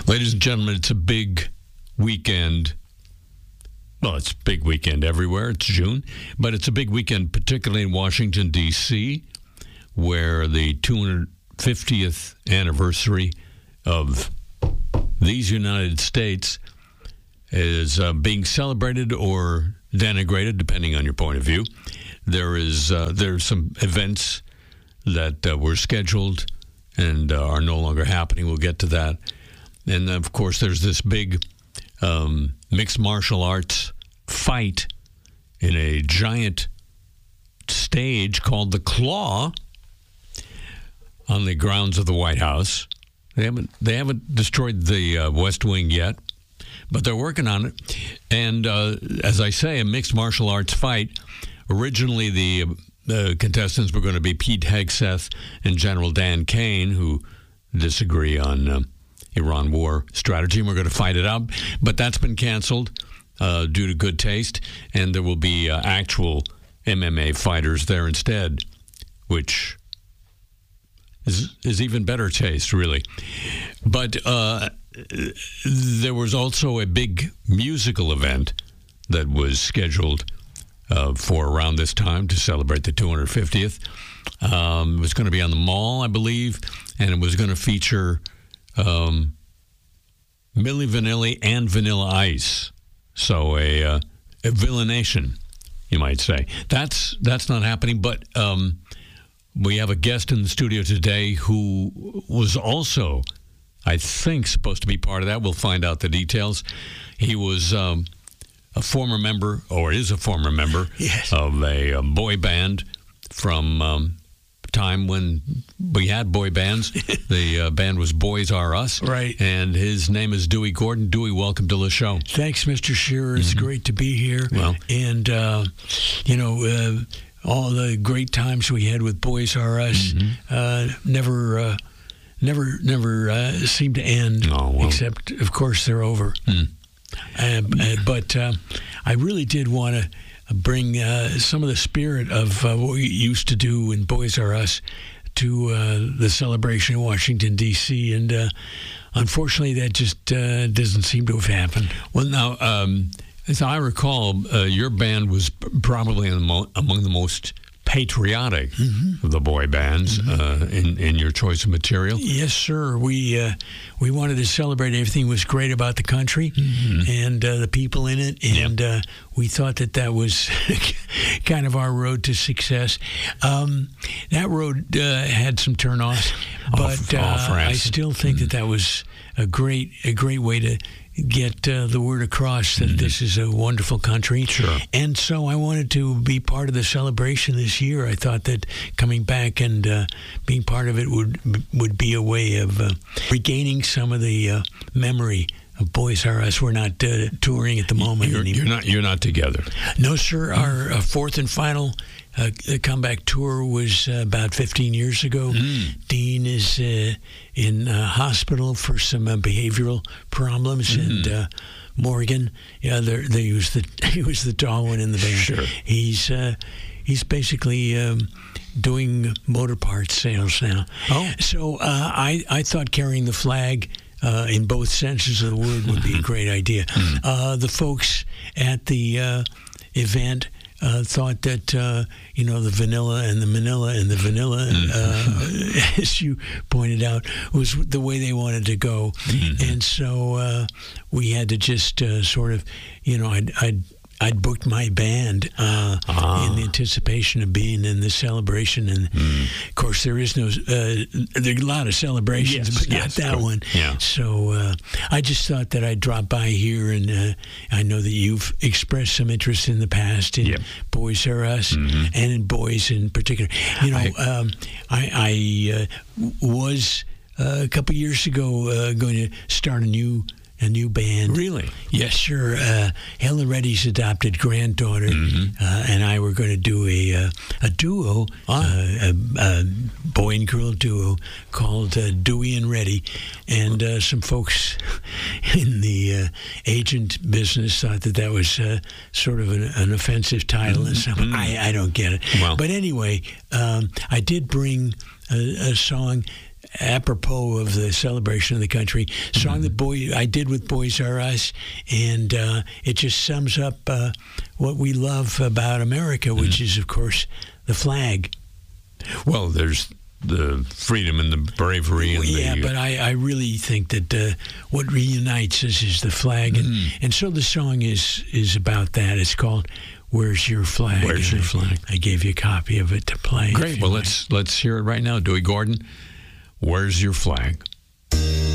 Ladies and gentlemen, it's a big weekend. Well, it's a big weekend everywhere. It's June. But it's a big weekend, particularly in Washington, D.C., where the 250th anniversary of these United States is being celebrated or denigrated, depending on your point of view. There's some events that were scheduled and are no longer happening. We'll get to that. And, of course, there's this big mixed martial arts fight in a giant stage called the Claw on the grounds of the White House. They haven't destroyed the West Wing yet, but they're working on it. And as I say, a mixed martial arts fight. Originally, the contestants were going to be Pete Hegseth and General Dan Kane, who disagree on Iran war strategy, and we're going to fight it out. But that's been canceled due to good taste, and there will be actual MMA fighters there instead, which is even better taste, really. But there was also a big musical event that was scheduled for around this time to celebrate the 250th. It was going to be on the Mall, I believe, and it was going to feature Milli Vanilli and Vanilla Ice. So a villaination, you might say. That's not happening, but we have a guest in the studio today who was also, I think, supposed to be part of that. We'll find out the details. He was a former member, or is a former member, yes, of a boy band from time when we had boy bands. The band was Boys R Us. Right. And his name is Dewey Gordon. Dewey, welcome to the show. Thanks, Mr. Shearer. It's great to be here. Well. And, all the great times we had with Boys R Us never seem to end, except, of course, they're over. But I really did want to bring some of the spirit of what we used to do in Boys R Us to the celebration in Washington, D.C., and unfortunately that just doesn't seem to have happened. Well, now, as I recall, your band was probably among the most patriotic of the boy bands in your choice of material. Yes, sir. We wanted to celebrate everything was great about the country and the people in it, and we thought that was kind of our road to success. That road had some turnoffs, but I still think that was a great way to get the word across that this is a wonderful country. Sure. And so I wanted to be part of the celebration this year. I thought that coming back and being part of it would be a way of regaining some of the memory of Boys R Us. We're not touring at the moment. You're not together. No, sir. Our fourth and final comeback tour was about 15 years ago. Dean is in hospital for some behavioral problems, and Morgan, he was the tall one in the band. Sure. He's basically doing motor parts sales now. Oh, so I thought carrying the flag in both senses of the word would be a great idea. The folks at the event thought that the vanilla and the manila and the vanilla, as you pointed out, was the way they wanted to go, and so we had to just sort of, I'd booked my band in anticipation of being in the celebration, and of course there is no there are a lot of celebrations, but not that one. Yeah. So I just thought that I'd drop by here, and I know that you've expressed some interest in the past in Boys R Us and in boys in particular. I was a couple years ago going to start a new band. Really? Yes, sure. Helen Reddy's adopted granddaughter and I were going to do a duo, a boy and girl duo called Dewey and Reddy. And some folks in the agent business thought that was sort of an offensive title. And so I don't get it. Well. But anyway, I did bring a song apropos of the celebration of the country. Song that I did with Boys R Us, and it just sums up what we love about America, which is, of course, the flag. Well, there's the freedom and the bravery. And but I really think that what reunites us is the flag, and so the song is about that. It's called "Where's Your Flag?" Where's Your Flag? I gave you a copy of it to play. Great. Well, let's hear it right now. Dewey Gordon, "Where's Your Flag?"